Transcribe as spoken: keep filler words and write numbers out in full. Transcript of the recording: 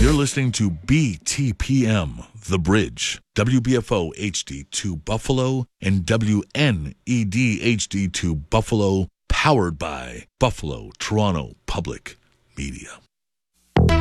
You're listening to B T P M, The Bridge, W B F O H D two Buffalo, and W N E D H D two Buffalo, powered by Buffalo Toronto Public Media.